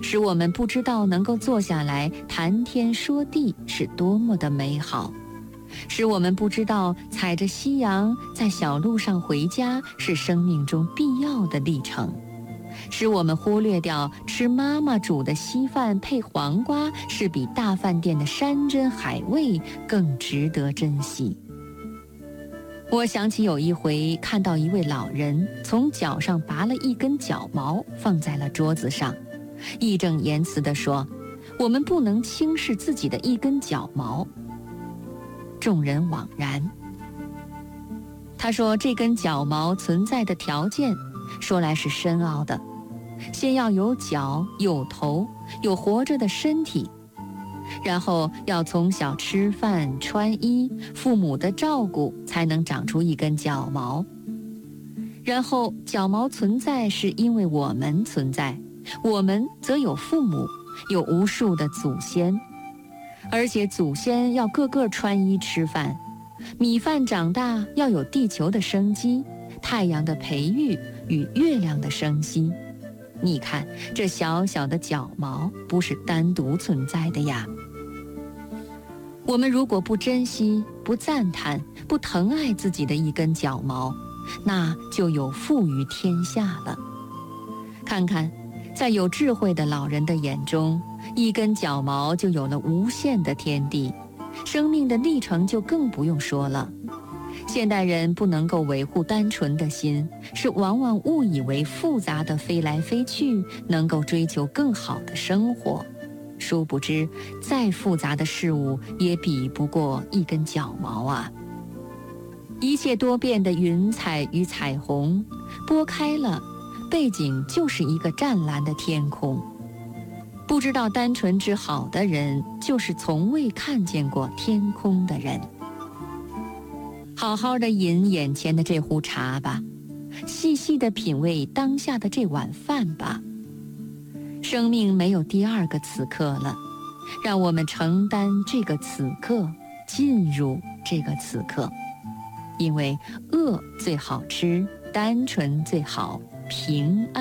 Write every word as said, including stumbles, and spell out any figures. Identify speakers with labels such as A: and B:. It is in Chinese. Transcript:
A: 使我们不知道能够坐下来谈天说地是多么的美好，使我们不知道踩着夕阳在小路上回家是生命中必要的历程，使我们忽略掉吃妈妈煮的稀饭配黄瓜是比大饭店的山珍海味更值得珍惜。我想起有一回看到一位老人从脚上拔了一根脚毛放在了桌子上，义正言辞地说，我们不能轻视自己的一根脚毛。众人惘然。他说这根脚毛存在的条件说来是深奥的，先要有脚有头有活着的身体，然后要从小吃饭穿衣父母的照顾才能长出一根脚毛，然后脚毛存在是因为我们存在，我们则有父母，有无数的祖先，而且祖先要个个穿衣吃饭，米饭长大要有地球的生机，太阳的培育与月亮的生息。你看这小小的脚毛不是单独存在的呀。我们如果不珍惜不赞叹不疼爱自己的一根脚毛，那就有负于天下了。看看在有智慧的老人的眼中，一根脚毛就有了无限的天地，生命的历程就更不用说了。现代人不能够维护单纯的心，是往往误以为复杂的飞来飞去能够追求更好的生活，殊不知再复杂的事物也比不过一根脚毛啊。一切多变的云彩与彩虹拨开了，背景就是一个湛蓝的天空。不知道单纯之好的人，就是从未看见过天空的人。好好的饮眼前的这壶茶吧，细细的品味当下的这碗饭吧。生命没有第二个此刻了，让我们承担这个此刻，进入这个此刻。因为饿最好吃，单纯最好，平安